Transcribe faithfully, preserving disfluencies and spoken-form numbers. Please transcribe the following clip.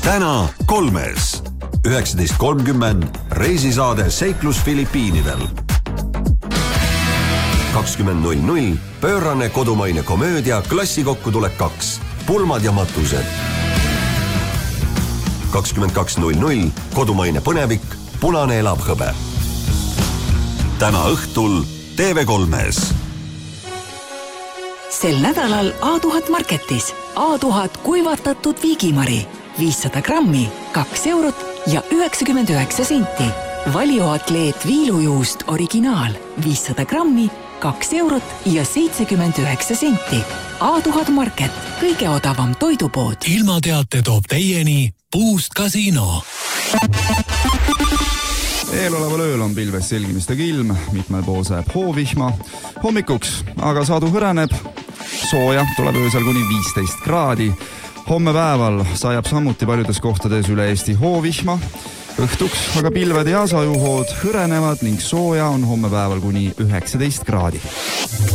täna kolmes. üheksateist kolmkümmend reisisaade Seiklus Filipiinidel. kakskümmend null null pöörane kodumaine komöödia Klassikokku tuleb kaks. Pulmad ja matused. kakskümmend kaks null null kodumaine põnevik Punane elab hõbe. Täna õhtul T V kolmes. Sel nädalal A tuhat Marketis A tuhat kuivatatud viigimari viissada grammi, kaks eurot ja üheksakümmend üheksa senti. Valioatleet viilujuust originaal viissada grammi, kaks eurot ja seitsekümmend üheksa senti. A tuhat Market, kõige odavam toidupood. Ilmateate toob teieni Puust Kasiino. Eeloleval ööl on pilves selgimistega ilm, mitmel pool sajab hoovihma. Hommikuks aga sadu hõreneb, sooja tuleb öösel kuni viisteist kraadi. Homme päeval sajab samuti paljudes kohtades üle Eesti hoovihma. Õhtuks aga pilved ja sajuhood hõrenevad ning sooja on homme päeval kuni üheksateist kraadi.